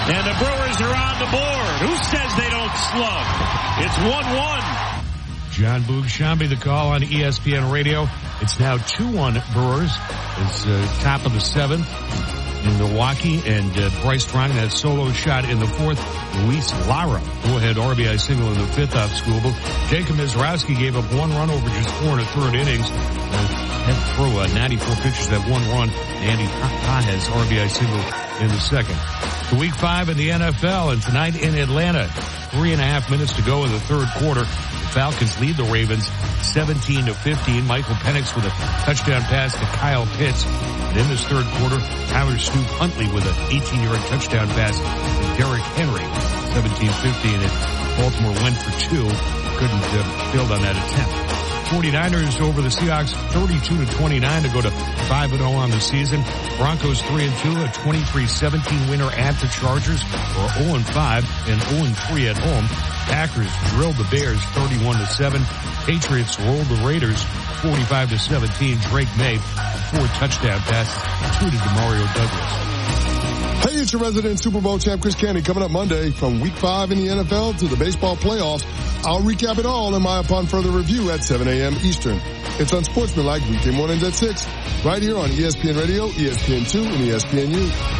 And the Brewers are on the board. Who says they don't slug? It's 1-1. John Boog Shambi, the call on ESPN Radio. It's now 2-1 Brewers. It's top of the seventh in Milwaukee, and Bryce trying that solo shot in the fourth. Luis Lara, go-ahead RBI single in the fifth off Skubal. Jacob Mizrowski gave up one run over just 4 1/3 innings. Had to throw 94 pitches, that one run. Andy Pages RBI single in the second. To week 5 in the NFL, and tonight in Atlanta, 3.5 minutes to go in the third quarter. The Falcons lead the Ravens 17-15. Michael Penix with a touchdown pass to Kyle Pitts. And in this third quarter, Tyler Snoop Huntley with an 18-yard touchdown pass to Derrick Henry. 17-15, and Baltimore went for 2. Couldn't build on that attempt. 49ers over the Seahawks 32-29 to go to 5-0 on the season. Broncos 3-2, a 23-17 winner at the Chargers, or 0-5 and 0-3 at home. Packers drilled the Bears 31-7. Patriots rolled the Raiders 45-17. Drake May 4 touchdown passes, 2 to DeMario Douglas. Hey, it's your resident Super Bowl champ, Chris Candy, coming up Monday from Week 5 in the NFL to the baseball playoffs. I'll recap it all in my Upon Further Review at 7 a.m. Eastern. It's Unsportsmanlike weekday mornings at 6, right here on ESPN Radio, ESPN2, and ESPNU.